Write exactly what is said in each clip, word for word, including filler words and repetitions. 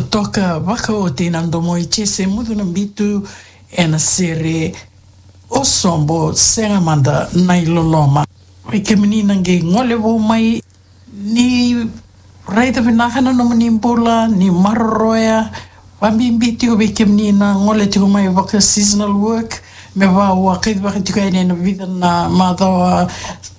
toka waka o tēnā ndomo I chese muduna bitu e na sere o sombo sengamanda nai loloma. Oi ke menina nge ngole wo mai ni raita vinahana no mani mbula ni maroroya wambimbiti o ke menina ngole tiko mai waka seasonal work me wa wa kai waka tiko ene na vida na madawa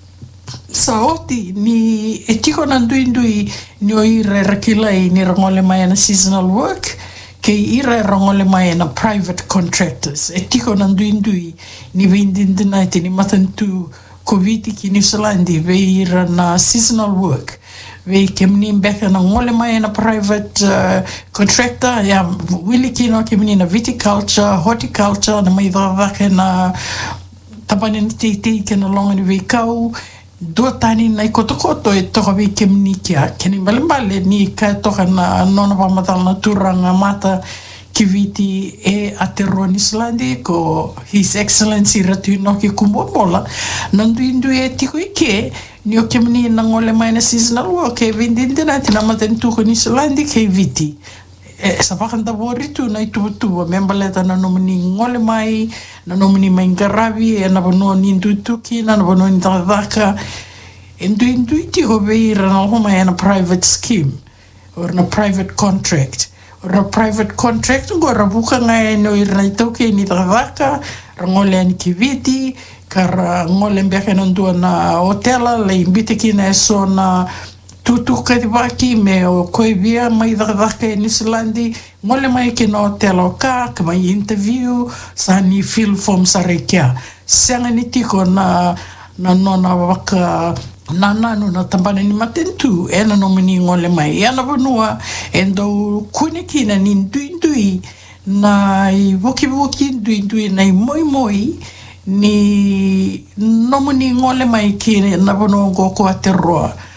saoti ni e tiko na ndui ndui ni o ira rakilai ni rangole mai na seasonal work ke ira rangole mai na private contractors e tiko na ndui ndui ni vindindina te ni matantu koviti ki New Zealand ve ira na seasonal work ve kemni mbeka na ngole mai na private uh, contractor ya wili kino kemni na viticulture horticulture na mai vavake na tapani te te kena longa ni ve kau dua tani na koto-koto e toka vi kemni kia keni mbale ni ka toka na nona pamatal na turanga mata ki viti e Aotearoa New Zealand ko His Excellency Ratu Inoki Kumbomola nandu indu e tiko ike ni o kemni na ngole mai na seasonal work e vindindina tina matentu ko New Zealand ke viti e sa pakanta woritu na itubutua membaleta na nomini ngole mai na nomini mai ngaravi e na bono ni ndutuki na bono ni tadaka indu indu iti ko veira na homa e na private scheme or na private contract or na private contract ngo rabuka ngai no irna itoke ni tadaka rangole ni kiviti kara ngole mbeke nandua na hotela le imbite ki na so na tutu kati waki me o koe via mai dhakadhaka e New Zealand ngole mai ke no telo ka ka mai interview sa ni fill form sa rekia senga ni tiko na na nona waka na nanu na tambane ni matentu e na nomini ngole mai e na vanua e ndau kune ki na ni ndui ndui na i woki woki ndui ndui na i moi moi ni nomini ngole mai ki na vanua ngoko Aotearoa